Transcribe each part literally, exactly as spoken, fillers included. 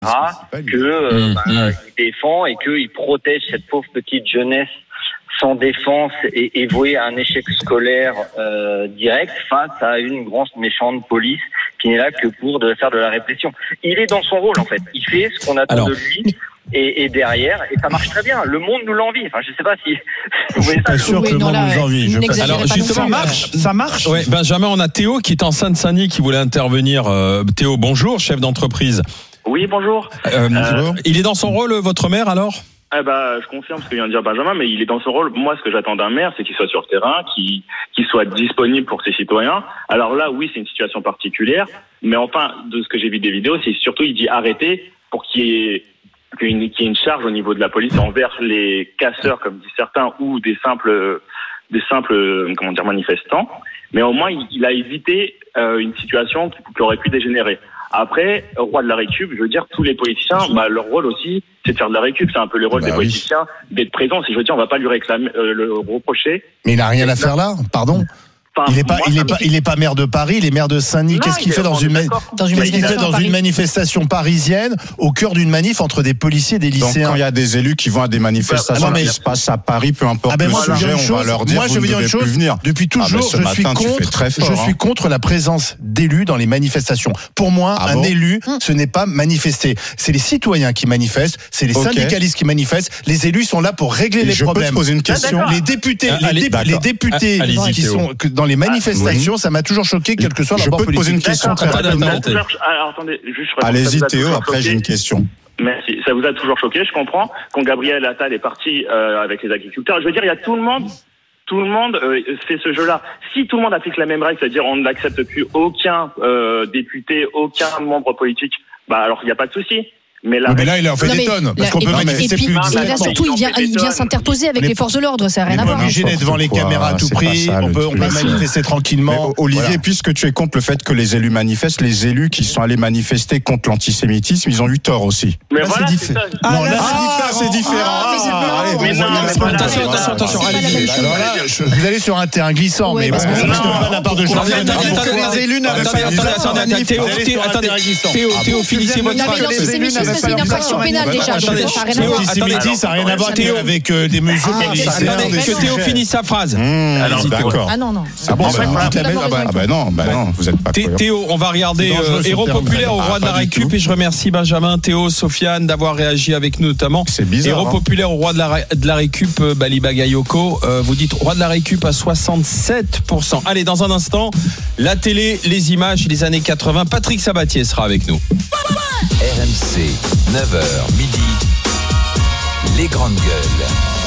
que euh, mmh. bah, il défend et qu'il protège cette pauvre petite jeunesse sans défense et, et vouée à un échec scolaire euh, direct face à une grosse méchante police qui n'est là que pour de faire de la répression. Il est dans son rôle en fait. Il fait ce qu'on attend Alors, de lui. Et, et derrière, et ça marche très bien. Le monde nous l'envie. Enfin, je sais pas si. Vous voyez ça, je suis pas sûr que le monde nous envie. Je Alors, justement, ça marche. Ça marche. Ouais, Benjamin, on a Théo qui est en Seine-Saint-Denis qui voulait intervenir. Euh, Théo, bonjour, chef d'entreprise. Oui, bonjour. Euh, euh, il est dans son rôle, votre maire, alors? Eh ben, je confirme ce que vient de dire Benjamin, mais il est dans son rôle. Moi, ce que j'attends d'un maire, c'est qu'il soit sur le terrain, qu'il, qu'il soit disponible pour ses citoyens. Alors là, oui, c'est une situation particulière, mais enfin, de ce que j'ai vu des vidéos, c'est surtout, il dit arrêter pour qu'il y ait qu'il y ait une charge au niveau de la police envers les casseurs, comme disent certains, ou des simples, des simples, comment dire, manifestants. Mais au moins, il, il a évité euh, une situation qui, qui aurait pu dégénérer. Après, roi de la récup, je veux dire, tous les politiciens, bah, leur rôle aussi, c'est de faire de la récup. C'est un peu le rôle bah des oui. politiciens d'être présents. Si je veux dire, on va pas lui réclamer, euh, le reprocher. Mais il n'a rien à faire là, pardon. Enfin, il est pas, moi, il est pas, il est pas maire de Paris, il est maire de Saint-Denis. Non, qu'est-ce qu'il fait dans une, ma... dans une, qu'est-ce qu'il fait dans une manifestation parisienne, au cœur d'une manif entre des policiers et des lycéens? Donc, quand il y a des élus qui vont à des manifestations ah, mais... qui se passent à Paris, peu importe ah, ben, le moi, sujet, on chose, va leur dire moi, je vous ne devez plus venir. Depuis toujours, ah, ben, je suis matin, contre, fort, je hein. suis contre la présence d'élus dans les manifestations. Pour moi, ah, un bon élu, ce n'est pas manifester. C'est les citoyens qui manifestent, c'est les okay. syndicalistes qui manifestent. Les élus sont là pour régler les problèmes. Je peux te poser une question. Les députés, les députés qui sont dans les manifestations. Ça m'a toujours choqué, quel que soit la bord politique. Je peux te poser une question très rapidement. Alors, attendez, juste, allez-y Théo, après j'ai une question. Merci. Ça vous a toujours choqué, je comprends. Quand Gabriel Attal est parti euh, avec les agriculteurs, je veux dire, il y a tout le monde, tout le monde euh, fait ce jeu-là. Si tout le monde applique la même règle, c'est-à-dire on n'accepte plus aucun euh, député, aucun membre politique, bah alors il n'y a pas de souci. Mais là, mais là, il en fait non, des tonnes. Parce qu'on peut manifester plus. Et là, surtout, il vient, il vient s'interposer avec les forces de l'ordre. Ça n'a rien à voir. On est obligé d'être devant les caméras à tout prix. On peut, on peut manifester tranquillement. Mais, Olivier, voilà. Puisque tu es contre le fait que les élus manifestent, les élus qui sont allés manifester contre l'antisémitisme, ils ont eu tort aussi. Mais là, voilà, c'est différent. Ah, non, là, ah, c'est différent. Attention, attention, attention. Alors là, vous allez sur un terrain glissant, mais parce que c'est pas la part de gens. Les élus n'avaient pas manifesté. Attendez, Théo, finissez votre phrase. C'est une infraction pénale déjà. L'antisémitisme, ça n'a rien à voir avec des mesures policières. Attendez, que Théo finisse sa phrase. D'accord. Ah non, non. Ah bon, ah bah non, bah non, vous êtes pas cohérent. Théo, on va regarder Héros populaire au roi de la récup et je remercie Benjamin, Théo, Sofiane d'avoir réagi avec nous notamment. C'est bizarre. Héros populaire au roi de la, de la récup, Baliba Gayoko. Euh, vous dites roi de la récup à soixante-sept pour cent. Allez, dans un instant, la télé, les images des années quatre-vingts. Patrick Sabatier sera avec nous. R M C, neuf heures midi, les grandes gueules.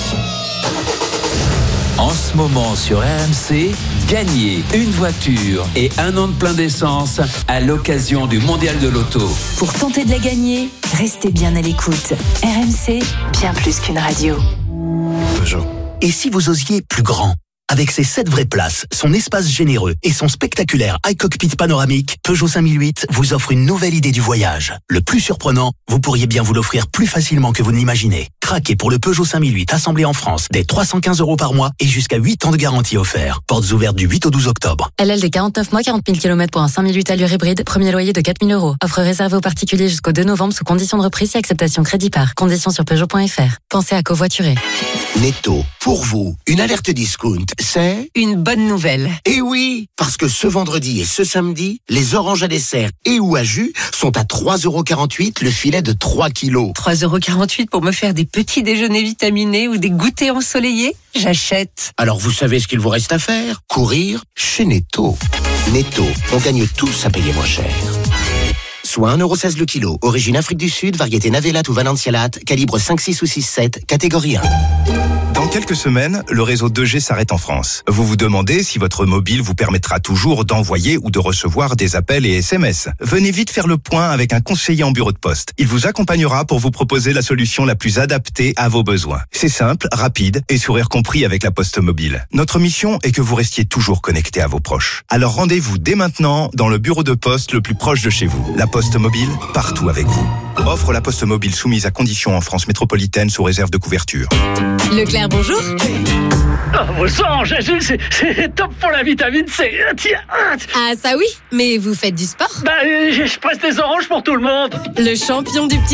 En ce moment sur R M C, gagnez une voiture et un an de plein d'essence à l'occasion du Mondial de l'Auto. Pour tenter de la gagner, restez bien à l'écoute. R M C, bien plus qu'une radio. Peugeot. Et si vous osiez plus grand ? Avec ses sept vraies places, son espace généreux et son spectaculaire iCockpit panoramique, Peugeot cinq mille huit vous offre une nouvelle idée du voyage. Le plus surprenant, vous pourriez bien vous l'offrir plus facilement que vous ne l'imaginez. Craquez pour le Peugeot cinq mille huit assemblé en France dès trois cent quinze euros par mois et jusqu'à huit ans de garantie offert. Portes ouvertes du huit au douze octobre. L L D quarante-neuf mois, quarante mille kilomètres pour un cinq mille huit allure hybride, premier loyer de quatre mille euros. Offre réservée aux particuliers jusqu'au deux novembre sous conditions de reprise et acceptation crédit par. Conditions sur Peugeot point F R. Pensez à covoiturer. Netto, pour vous, une alerte discount, c'est une bonne nouvelle. Eh oui, parce que ce vendredi et ce samedi, les oranges à dessert et ou à jus sont à trois euros quarante-huit le filet de trois kilos. trois euros quarante-huit pour me faire des petits déjeuners vitaminés ou des goûters ensoleillés? J'achète. Alors vous savez ce qu'il vous reste à faire? Courir chez Netto. Netto, on gagne tous à payer moins cher. Soit un euro seize le kilo, origine Afrique du Sud, variété Navelat ou Valencialat, calibre cinq, six ou six, sept, catégorie un. Dans quelques semaines, le réseau deux G s'arrête en France. Vous vous demandez si votre mobile vous permettra toujours d'envoyer ou de recevoir des appels et S M S. Venez vite faire le point avec un conseiller en bureau de poste. Il vous accompagnera pour vous proposer la solution la plus adaptée à vos besoins. C'est simple, rapide et sourire compris avec la Poste Mobile. Notre mission est que vous restiez toujours connecté à vos proches. Alors rendez-vous dès maintenant dans le bureau de poste le plus proche de chez vous. La Poste Poste Mobile, partout avec vous. Offre La Poste Mobile soumise à conditions en France métropolitaine sous réserve de couverture. Leclerc, bonjour. Oh, vos sangs, Jésus, c'est, c'est top pour la vitamine C. Tiens. Ah, ça oui, mais vous faites du sport? Bah, je presse des oranges pour tout le monde. Le champion du petit